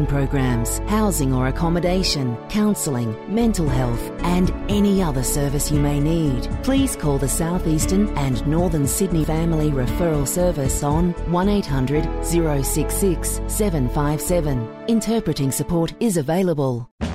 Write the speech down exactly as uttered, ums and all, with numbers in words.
programs, housing or accommodation, counselling, mental health and any other service you may need. Please call the South Eastern and Northern Sydney Family Referral Service on one eight hundred, zero six six, seven five seven. Interpreting support is available.